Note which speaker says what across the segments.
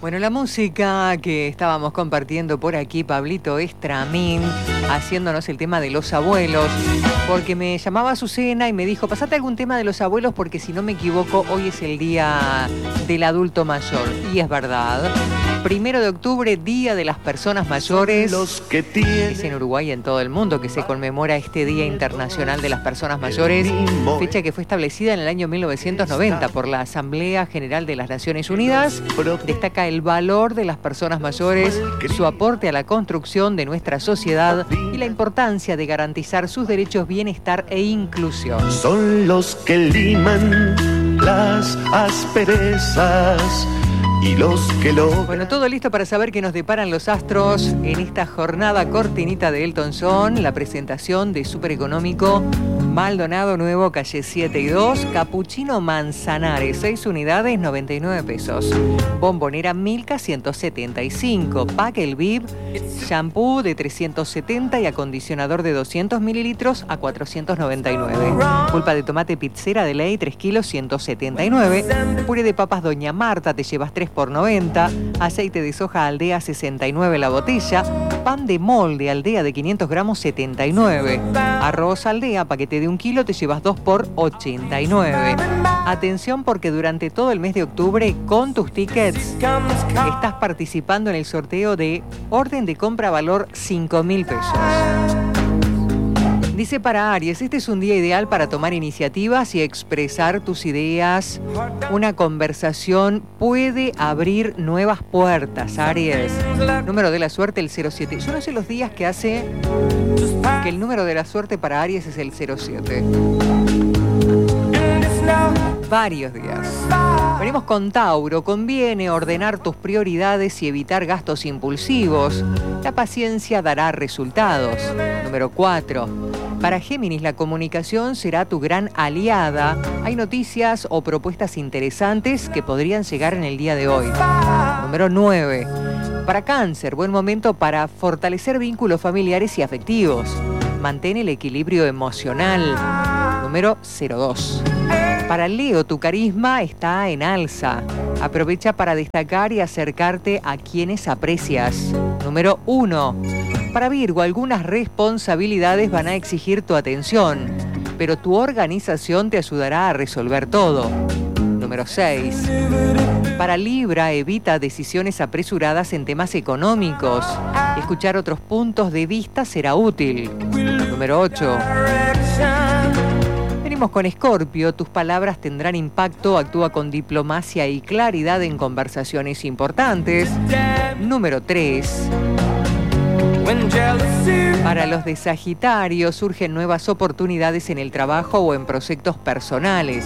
Speaker 1: Bueno, la música que estábamos compartiendo por aquí, Pablito Estramín, haciéndonos el tema de los abuelos, porque me llamaba Azucena y me dijo, pasate algún tema de los abuelos porque si no me equivoco, hoy es el día del adulto mayor. Y es verdad. 1 de octubre, Día de las Personas Mayores. Es en Uruguay y en todo el mundo que se conmemora este Día Internacional de las Personas Mayores, fecha que fue establecida en el año 1990 por la Asamblea General de las Naciones Unidas. Destaca el valor de las personas mayores, su aporte a la construcción de nuestra sociedad y la importancia de garantizar sus derechos, bienestar e inclusión.
Speaker 2: Son los que liman las asperezas y los que logran.
Speaker 1: Bueno, todo listo para saber qué nos deparan los astros en esta jornada cortinita de Elton John, la presentación de Súper Económico, Maldonado Nuevo, calle 7 y 2, Capuchino Manzanares, 6 unidades, 99 pesos. Bombonera Milka, 175. Pack el Viv, shampoo de 370 y acondicionador de 200 mililitros a 499. Pulpa de tomate pizzera de ley, 3 kilos, 179. Puré de papas Doña Marta, te llevas 3 por 90. Aceite de soja Aldea, 69 la botella. Pan de molde Aldea de 500 gramos, 79. Arroz Aldea, paquete de 1 kilo, te llevas 2 por 89. Atención porque durante todo el mes de octubre, con tus tickets, estás participando en el sorteo de orden de compra valor 5.000 pesos. Dice para Aries, este es un día ideal para tomar iniciativas y expresar tus ideas. Una conversación puede abrir nuevas puertas, Aries. Número de la suerte, el 07. Yo no sé los días que hace que el número de la suerte para Aries es el 07. Varios días. Venimos con Tauro. Conviene ordenar tus prioridades y evitar gastos impulsivos. La paciencia dará resultados. Número 4. Para Géminis, la comunicación será tu gran aliada. Hay noticias o propuestas interesantes que podrían llegar en el día de hoy. Número 9. Para Cáncer, buen momento para fortalecer vínculos familiares y afectivos. Mantén el equilibrio emocional. Número 02. Para Leo, tu carisma está en alza. Aprovecha para destacar y acercarte a quienes aprecias. Número 1. Para Virgo, algunas responsabilidades van a exigir tu atención, pero tu organización te ayudará a resolver todo. Número 6. Para Libra, evita decisiones apresuradas en temas económicos. Escuchar otros puntos de vista será útil. Número 8. Venimos con Escorpio, tus palabras tendrán impacto, actúa con diplomacia y claridad en conversaciones importantes. Número 3. Para los de Sagitario, surgen nuevas oportunidades en el trabajo o en proyectos personales.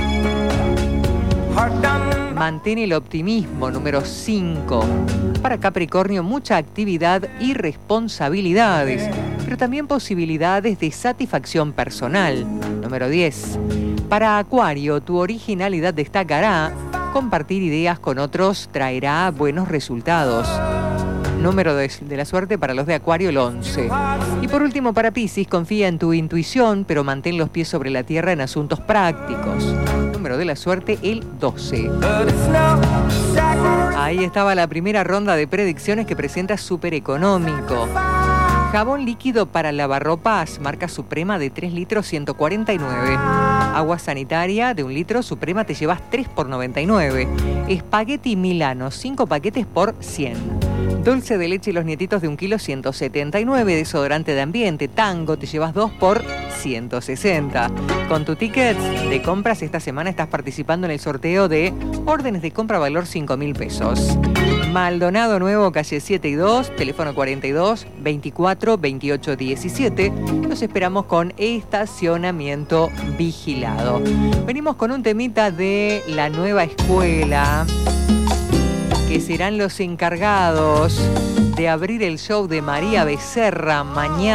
Speaker 1: Mantén el optimismo. Número 5. Para Capricornio, mucha actividad y responsabilidades, pero también posibilidades de satisfacción personal. Número 10. Para Acuario, tu originalidad destacará. Compartir ideas con otros traerá buenos resultados. Número de la suerte para los de Acuario, el 11. Y por último, para Piscis, confía en tu intuición, pero mantén los pies sobre la tierra en asuntos prácticos. Número de la suerte, el 12. Ahí estaba la primera ronda de predicciones que presenta Súper Económico. Jabón líquido para lavarropas, marca Suprema de 3 litros, 149. Agua sanitaria de 1 litro, Suprema te llevas 3 por 99. Espagueti Milano, 5 paquetes por 100. Dulce de leche y los nietitos de 1 kilo, 179. Desodorante de ambiente Tango, te llevas 2 por 160. Con tu ticket de compras esta semana estás participando en el sorteo de órdenes de compra valor 5.000 pesos. Maldonado Nuevo, calle 7 y 2, teléfono 42 24 28 17. Los esperamos con estacionamiento vigilado. Venimos con un temita de la nueva escuela, que serán los encargados de abrir el show de María Becerra mañana.